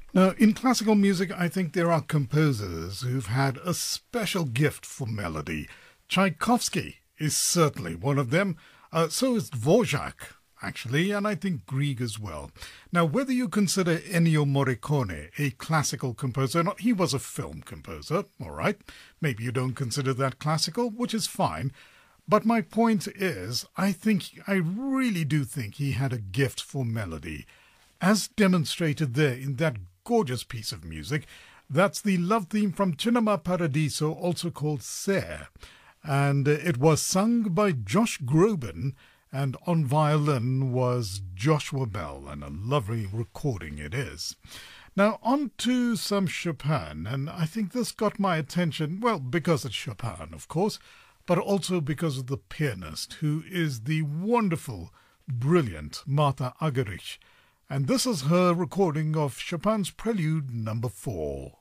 Now, in classical music, I think there are composers who've had a special gift for melody. Tchaikovsky is certainly one of them. So is Dvorak, actually, and I think Grieg as well. Now, whether you consider Ennio Morricone a classical composer or not, he was a film composer, all right. Maybe you don't consider that classical, which is fine. But my point is, I really do think he had a gift for melody, as demonstrated there in that gorgeous piece of music. That's the love theme from Cinema Paradiso, also called Ser. And it was sung by Josh Groban, and on violin was Joshua Bell, and a lovely recording it is. Now, on to some Chopin, and I think this got my attention, well, because it's Chopin, of course, but also because of the pianist, who is the wonderful, brilliant Martha Argerich. And this is her recording of Chopin's Prelude Number 4.